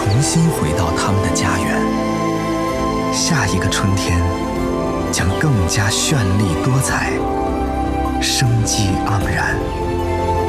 重新回到他们的家园。下一个春天将更加绚丽多彩，生机盎然。